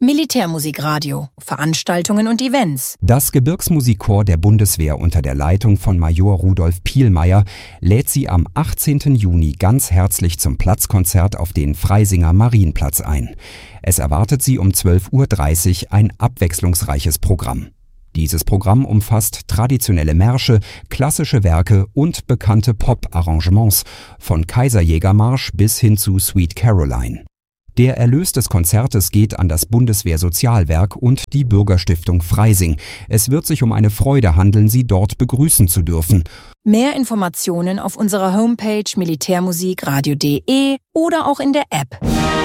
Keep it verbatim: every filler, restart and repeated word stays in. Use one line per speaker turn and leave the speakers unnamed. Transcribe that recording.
Militärmusikradio, Veranstaltungen und Events.
Das Gebirgsmusikchor der Bundeswehr unter der Leitung von Major Rudolf Pielmeier lädt Sie am achtzehnten Juni ganz herzlich zum Platzkonzert auf den Freisinger Marienplatz ein. Es erwartet Sie um zwölf Uhr dreißig ein abwechslungsreiches Programm. Dieses Programm umfasst traditionelle Märsche, klassische Werke und bekannte Pop-Arrangements von Kaiserjägermarsch bis hin zu Sweet Caroline. Der Erlös des Konzertes geht an das Bundeswehr-Sozialwerk und die Bürgerstiftung Freising. Es wird sich um eine Freude handeln, Sie dort begrüßen zu dürfen.
Mehr Informationen auf unserer Homepage militärmusikradio punkt de oder auch in der App.